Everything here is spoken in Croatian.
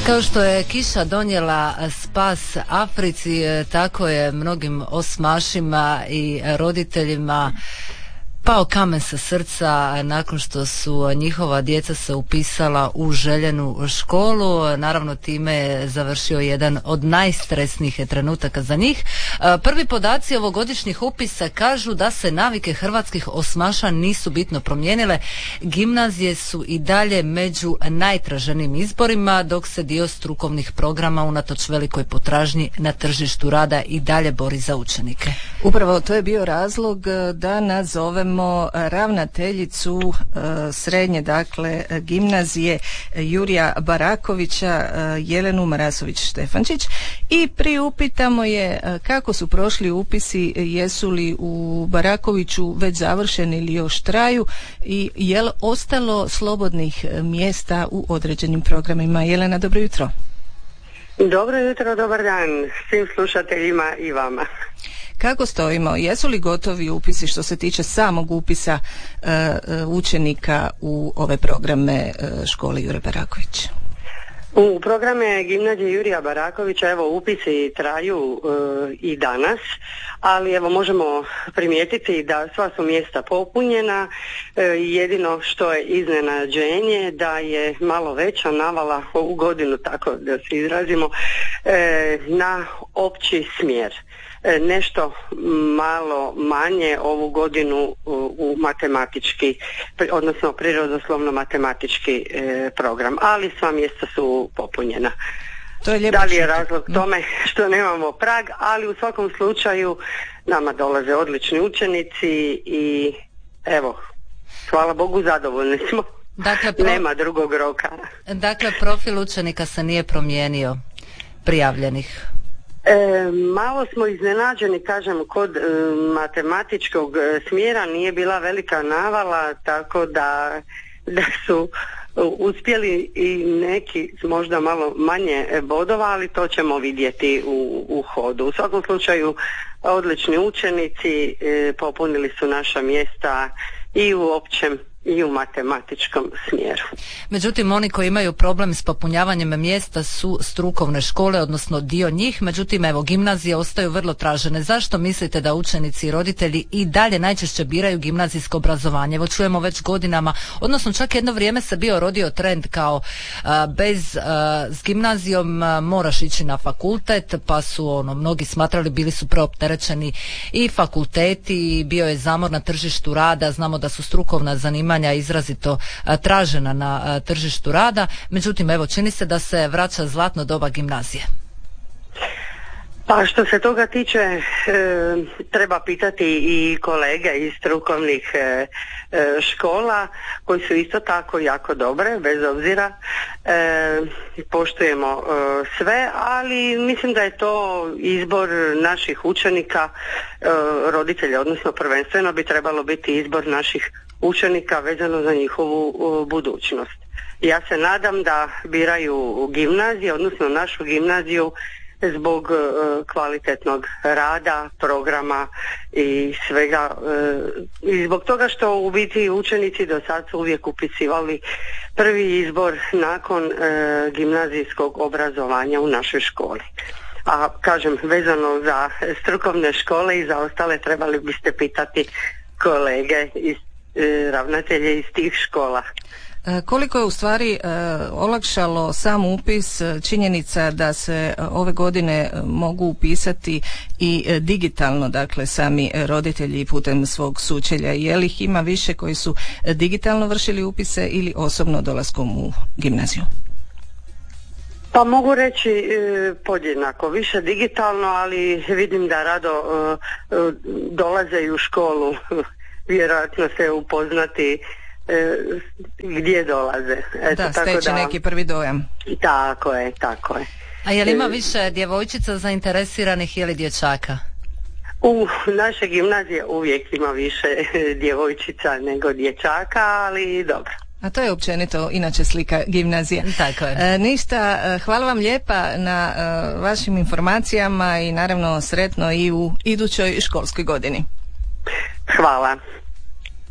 Kao što je kiša donijela spas Africi, tako je mnogim osmašima i roditeljima pao kamen sa srca nakon što su njihova djeca se upisala u željenu školu. Naravno, time je završio jedan od najstresnijih trenutaka za njih. Prvi podaci ovogodišnjih upisa kažu da se navike hrvatskih osmaša nisu bitno promijenile. Gimnazije su i dalje među najtraženijim izborima, dok se dio strukovnih programa unatoč velikoj potražnji na tržištu rada i dalje bori za učenike. Upravo to je bio razlog da nazovemo ravnateljicu srednje, dakle, gimnazije Jurija Barakovića, Jelenu Marasović-Štefančić, i priupitamo je kako su prošli upisi, jesu li u Barakoviću već završeni ili još traju i je li ostalo slobodnih mjesta u određenim programima. Jelena, dobro jutro. Dobro jutro, dobar dan svim slušateljima i vama. Kako stojimo? Jesu li gotovi upisi što se tiče samog upisa učenika u ove programe škole Jure Baraković? U programe gimnazije Jurija Barakovića evo upisi traju i danas, ali evo možemo primijetiti da sva su mjesta popunjena. Jedino što je iznenađenje da je malo veća navala ovu godinu, tako da se izrazimo, na opći smjer. Nešto malo manje ovu godinu u matematički, odnosno prirodoslovno-matematički program, ali sva mjesta su popunjena. To je lijepo. Da li je razlog tome što nemamo prag, ali u svakom slučaju nama dolaze odlični učenici i evo, hvala Bogu, zadovoljni smo. Dakle, nema drugog roka. Dakle, profil učenika se nije promijenio, prijavljenih. Malo smo iznenađeni, kažem, kod matematičkog smjera nije bila velika navala, tako da su uspjeli i neki možda malo manje bodova, ali to ćemo vidjeti u hodu. U svakom slučaju odlični učenici popunili su naša mjesta i u općem i u matematičkom smjeru. Međutim, oni koji imaju problem s popunjavanjem mjesta su strukovne škole, odnosno dio njih. Međutim, evo, gimnazije ostaju vrlo tražene. Zašto mislite da učenici i roditelji i dalje najčešće biraju gimnazijsko obrazovanje? Evo, čujemo već godinama, odnosno čak jedno vrijeme se bio rodio trend kao s gimnazijom moraš ići na fakultet, pa su mnogi smatrali, bili su preopterećeni i fakulteti, i bio je zamor na tržištu rada. Znamo da su strukovna zanimanja izrazito tražena na tržištu rada. Međutim, evo, čini se da se vraća zlatno doba gimnazije. Pa što se toga tiče, treba pitati i kolege iz strukovnih škola koji su isto tako jako dobre, bez obzira, poštujemo sve, ali mislim da je to izbor naših učenika, roditelja, odnosno prvenstveno bi trebalo biti izbor naših učenika vezano za njihovu budućnost. Ja se nadam da biraju gimnazije, odnosno našu gimnaziju, zbog kvalitetnog rada, programa i svega, i zbog toga što u biti učenici do sad su uvijek upisivali prvi izbor nakon gimnazijskog obrazovanja u našoj školi. A kažem, vezano za strukovne škole i za ostale trebali biste pitati kolege iz ravnatelje iz tih škola. Koliko je u stvari olakšalo sam upis činjenica da se ove godine mogu upisati i digitalno, dakle, sami roditelji putem svog sučelja? Je li ih ima više koji su digitalno vršili upise ili osobno dolaskom u gimnaziju? Pa mogu reći podjednako, više digitalno, ali vidim da rado dolaze i u školu, vjerojatno se upoznati gdje dolaze. Eto, da, steći neki prvi dojam. Tako je. A je li ima više djevojčica zainteresiranih ili dječaka? U naše gimnazije uvijek ima više djevojčica nego dječaka, ali dobro. A to je općenito inače slika gimnazije. Tako je. Ništa, hvala vam lijepa na vašim informacijama i naravno sretno i u idućoj školskoj godini. Hvala.